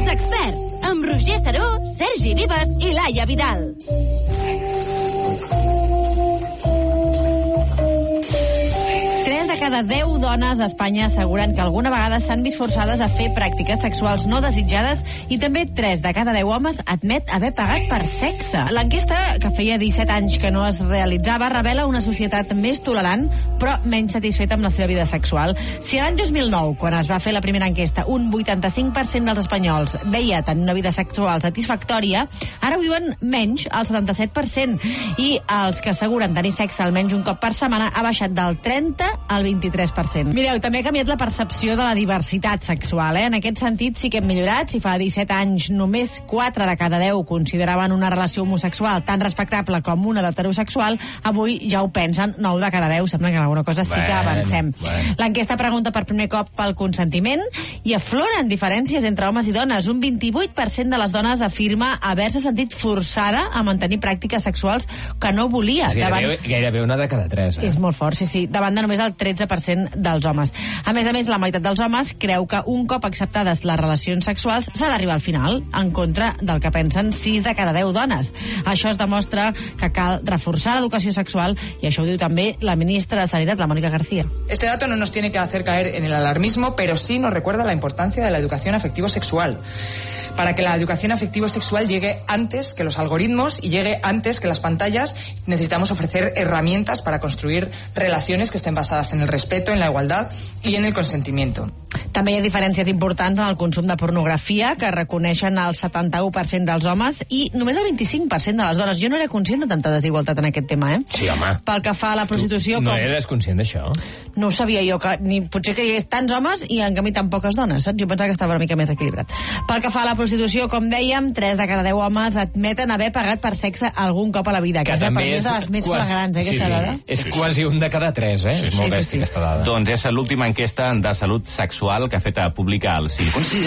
Els experts, amb Roger Saró, Sergi Vives i Laia Vidal. Cada 10 dones a Espanya asseguren que alguna vegada s'han vist forçades a fer pràctiques sexuals no desitjades i també 3 de cada 10 homes admet haver pagat per sexe. L'enquesta, que feia 17 anys que no es realitzava, revela una societat més tolerant però menys satisfeta amb la seva vida sexual. Si l'any 2009, quan es va fer la primera enquesta, un 85% dels espanyols deia tenir una vida sexual satisfactòria, ara ho diuen menys, el 77%, i els que asseguren tenir sexe almenys un cop per setmana ha baixat del 30 al 23%. Mireu, també ha canviat la percepció de la diversitat sexual. En aquest sentit sí que hem millorat. Si fa 17 anys només 4 de cada 10 consideraven una relació homosexual tan respectable com una d'heterosexual, avui ja ho pensen 9 de cada 10. Sembla que en alguna cosa sí que avancem. L'enquesta pregunta per primer cop pel consentiment i afloren diferències entre homes i dones. Un 28% de les dones afirma haver-se sentit forçada a mantenir pràctiques sexuals que no volia. Gairebé una de cada 3. És molt fort, sí. Davant de només el 13% dels homes. A més, la meitat dels homes creu que un cop acceptades les relacions sexuals s'ha d'arribar al final, en contra del que pensen 6 de cada 10 dones. Això es demostra que cal reforçar l'educació sexual i això ho diu també la ministra de Sanidad, la Mónica García. Este dato no nos tiene que hacer caer en el alarmismo, pero sí nos recuerda la importancia de la educación afectivo-sexual. Para que la educación afectivo-sexual llegue antes que los algoritmos y llegue antes que las pantallas, necesitamos ofrecer herramientas para construir relaciones que estén basadas en el respeto, en la igualdad y en el consentimiento. També hi ha diferències importants en el consum de pornografia, que reconeixen el 71% dels homes i només el 25% de les dones. Jo no era conscient de tanta desigualtat en aquest tema, Sí, home. Pel que fa a la prostitució... No eres conscient d'això? No ho sabia jo, que potser que hi hagués tants homes i en canvi tan poques dones, saps? Jo pensava que estava una mica més equilibrat. Pel que fa a la prostitució, com dèiem, 3 de cada 10 homes admeten haver pagat per sexe algun cop a la vida. Que també és de les més flagrants, aquesta dada. És quasi un de cada 3, És molt bèstia, aquesta dada. Doncs és l'última enquesta de salut sexual que ha fet pública el CIS.